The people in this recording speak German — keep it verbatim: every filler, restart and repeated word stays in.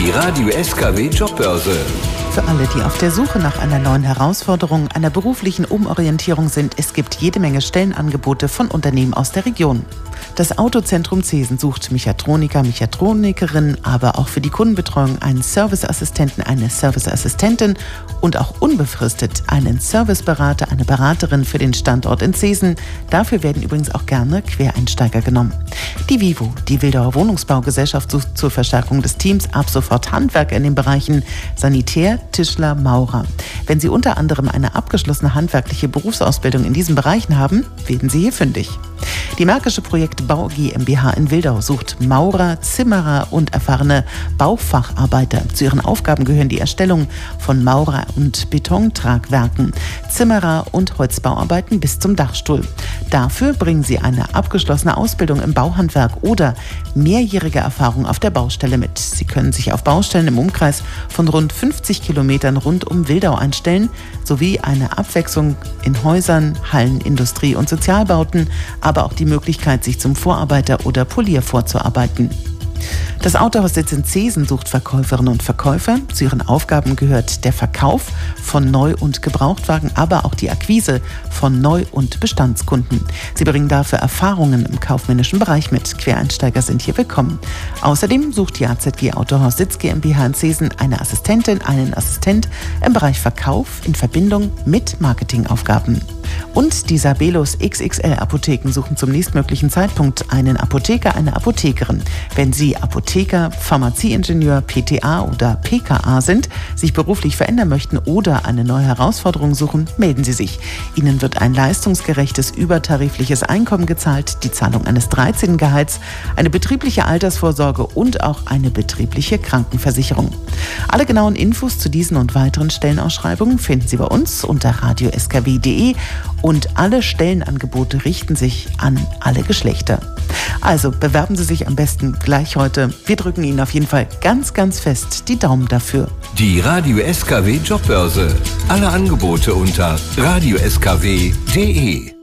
Die Radio S K W Jobbörse. Für alle, die auf der Suche nach einer neuen Herausforderung, einer beruflichen Umorientierung sind, es gibt jede Menge Stellenangebote von Unternehmen aus der Region. Das Autozentrum Zesen sucht Mechatroniker, Mechatronikerinnen, aber auch für die Kundenbetreuung einen Serviceassistenten, eine Serviceassistentin und auch unbefristet einen Serviceberater, eine Beraterin für den Standort in Zesen. Dafür werden übrigens auch gerne Quereinsteiger genommen. Die Vivo, die Wildauer Wohnungsbaugesellschaft, sucht zur Verstärkung des Teams ab sofort Handwerker in den Bereichen Sanitär, Tischler, Maurer. Wenn Sie unter anderem eine abgeschlossene handwerkliche Berufsausbildung in diesen Bereichen haben, werden Sie hier fündig. Die Märkische Projekt Bau GmbH in Wildau sucht Maurer, Zimmerer und erfahrene Baufacharbeiter. Zu ihren Aufgaben gehören die Erstellung von Maurer- und Betontragwerken, Zimmerer und Holzbauarbeiten bis zum Dachstuhl. Dafür bringen sie eine abgeschlossene Ausbildung im Bauhandwerk oder mehrjährige Erfahrung auf der Baustelle mit. Sie können sich auf Baustellen im Umkreis von rund fünfzig Kilometern rund um Wildau einstellen, sowie eine Abwechslung in Häusern, Hallen, Industrie- und Sozialbauten, aber auch die Möglichkeit, sich zum Vorarbeiter oder Polier vorzuarbeiten. Das Autohaus Sitz in Zesen sucht Verkäuferinnen und Verkäufer. Zu ihren Aufgaben gehört der Verkauf von Neu- und Gebrauchtwagen, aber auch die Akquise von Neu- und Bestandskunden. Sie bringen dafür Erfahrungen im kaufmännischen Bereich mit. Quereinsteiger sind hier willkommen. Außerdem sucht die A Z G Autohaus Sitz GmbH in Zesen eine Assistentin, einen Assistent im Bereich Verkauf in Verbindung mit Marketingaufgaben. Und die Sabelos X X L Apotheken suchen zum nächstmöglichen Zeitpunkt einen Apotheker, eine Apothekerin. Wenn Sie Apotheker, Pharmazieingenieur, P T A oder P K A sind, sich beruflich verändern möchten oder eine neue Herausforderung suchen, melden Sie sich. Ihnen wird ein leistungsgerechtes, übertarifliches Einkommen gezahlt, die Zahlung eines dreizehnten Gehalts, eine betriebliche Altersvorsorge und auch eine betriebliche Krankenversicherung. Alle genauen Infos zu diesen und weiteren Stellenausschreibungen finden Sie bei uns unter radio s k w punkt d e und alle Stellenangebote richten sich an alle Geschlechter. Also bewerben Sie sich am besten gleich heute. Wir drücken Ihnen auf jeden Fall ganz, ganz fest die Daumen dafür. Die Radio S K W Jobbörse. Alle Angebote unter radio s k w punkt d e.